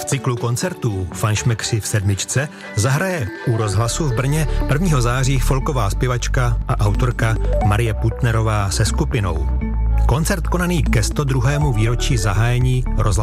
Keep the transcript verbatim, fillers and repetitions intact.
cyklu koncertů Fajnšmekři v sedmičce zahraje u Rozhlasu v Brně prvního září folková zpěvačka a autorka Marie Putnerová se skupinou. Koncert konaný ke sto druhému výročí zahájení Rozhlasu